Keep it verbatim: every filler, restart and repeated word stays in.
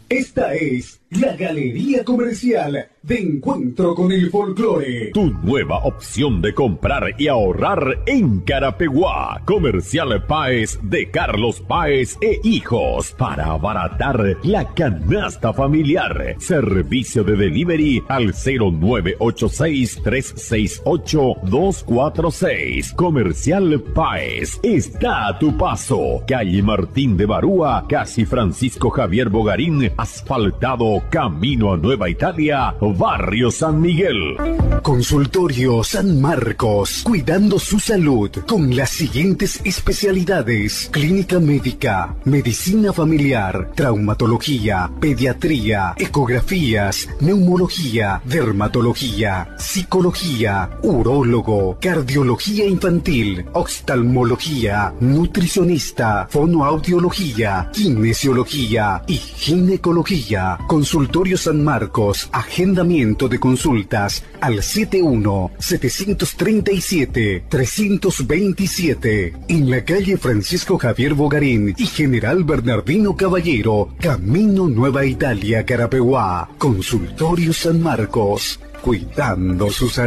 Esta es la Galería Comercial de Encuentro con el Folclore. Tu nueva opción de comprar y ahorrar en Carapeguá. Comercial Páez de Carlos Páez e Hijos. Para abaratar la canasta familiar. Servicio de delivery al cero nueve ocho seis, tres seis ocho, dos cuatro seis. Comercial Páez está a tu paso. Calle Martín de Barúa, casi Francisco Javier Bogarín, asfaltado camino a Nueva Italia, Barrio San Miguel. Consultorio San Marcos, cuidando su salud con las siguientes especialidades: clínica médica, medicina familiar, traumatología, pediatría, ecografías, neumología, dermatología, psicología, urólogo, cardiología infantil, oftalmología, nutricionista, fonoaudiología, kinesiología y ginecología. Consultorio San Marcos, agendamiento de consultas al siete uno, siete tres siete, tres dos siete, en la calle Francisco Javier Bogarín y General Bernardino Caballero, Camino Nueva Italia, Carapeguá. Consultorio San Marcos, cuidando su salud.